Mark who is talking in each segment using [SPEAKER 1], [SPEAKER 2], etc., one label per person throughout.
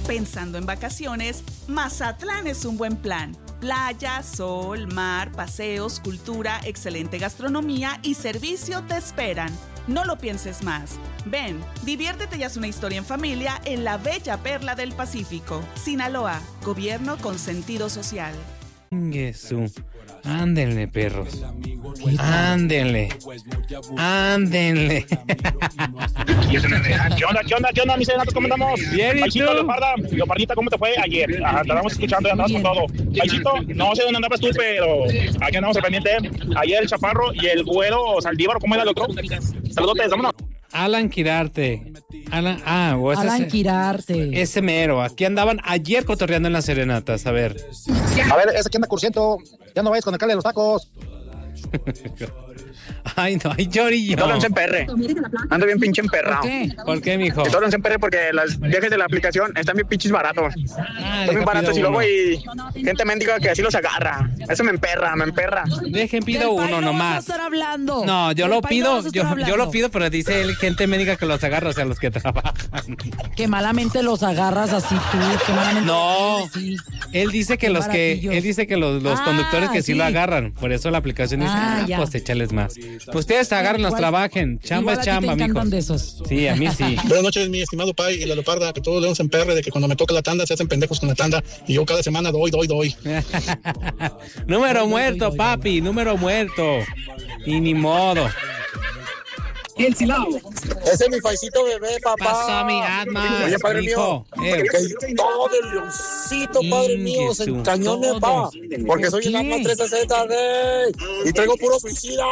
[SPEAKER 1] Pensando en vacaciones, Mazatlán es un buen plan. Playa, sol, mar, paseos, cultura, excelente gastronomía y servicio te esperan. No lo pienses más. Ven, diviértete y haz una historia en familia en la bella perla del Pacífico. Sinaloa, gobierno con sentido social.
[SPEAKER 2] Jesús. Ándenle, perros. Ándenle. Ándenle.
[SPEAKER 3] ¿Qué onda, mis serenatos? ¿Cómo andamos?
[SPEAKER 2] Bien, ¿y
[SPEAKER 3] Paisito,
[SPEAKER 2] tú?
[SPEAKER 3] Leopardita, ¿cómo te fue ayer? Ajá, te andamos escuchando, ya andabas con todo. Paisito, no sé dónde andabas tú, pero aquí andamos al pendiente. Ayer el Chaparro y el Güero Saldívar, ¿cómo era el otro? Saludotes, vámonos.
[SPEAKER 2] Alan Quirarte.
[SPEAKER 4] Alan Quirarte.
[SPEAKER 2] Ese mero. Aquí andaban ayer cotorreando en las serenatas. A ver,
[SPEAKER 5] ese que anda cursiento, ya no vayas con el cale de los tacos.
[SPEAKER 2] Ay, no, ay, Yorillo.
[SPEAKER 6] Tórense en perre. Ando bien pinche emperrado.
[SPEAKER 2] ¿Por qué, mijo?
[SPEAKER 6] Tórense en perre porque los viajes de la aplicación están bien pinches baratos. Están bien baratos y luego hay gente mendiga que así los agarra. Eso me emperra.
[SPEAKER 2] Dejen, pido uno nomás.
[SPEAKER 4] Hablando.
[SPEAKER 2] No, yo lo pido, yo
[SPEAKER 4] hablando.
[SPEAKER 2] lo pido, pero dice él, gente médica que los agarra, o sea, los que trabajan.
[SPEAKER 4] Que malamente los agarras así tú, que malamente.
[SPEAKER 2] No,
[SPEAKER 4] Sí.
[SPEAKER 2] él dice que los conductores que sí lo agarran, por eso la aplicación dice,
[SPEAKER 4] ya.
[SPEAKER 2] pues échales más. Pues ustedes agarran, los trabajen, chamba
[SPEAKER 4] Igual
[SPEAKER 2] es
[SPEAKER 4] a ti te
[SPEAKER 2] chamba,
[SPEAKER 4] encantan
[SPEAKER 2] mijos.
[SPEAKER 4] de esos.
[SPEAKER 2] Sí, a mí sí.
[SPEAKER 7] Buenas noches, mi estimado Pai y la Leoparda, que todos leones en perre de que cuando me toca la tanda se hacen pendejos con la tanda y yo cada semana doy.
[SPEAKER 2] Número muerto, papi, número muerto. Y ni modo.
[SPEAKER 6] Y el Silao.
[SPEAKER 5] Ese es mi Faisito bebé, papá.
[SPEAKER 2] Pasó mi Atma.
[SPEAKER 5] Oye, padre mío, que todo el leoncito, padre mío, se encañone, pa. Porque soy el Atma 360, rey. Y traigo puro suicida.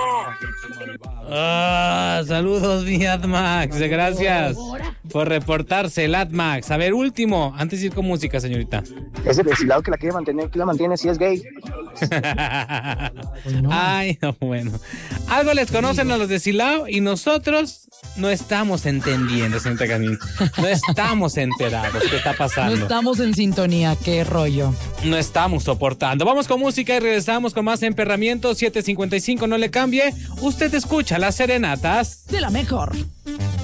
[SPEAKER 2] Saludos, mi Atmax. Gracias por reportarse, el Atmax. A ver, último, antes de ir con música, señorita.
[SPEAKER 5] Ese deshilado que la quiere mantener, que la mantiene si es gay.
[SPEAKER 2] Ay, no, bueno. Algo les conocen a los de Silao y nosotros no estamos entendiendo, señorita Camín. No estamos enterados qué está pasando.
[SPEAKER 4] No estamos en sintonía, qué rollo.
[SPEAKER 2] No estamos soportando. Vamos con música y regresamos con más emperramiento. 7:55, no le cambie. Usted escucha las serenatas
[SPEAKER 4] De la mejor.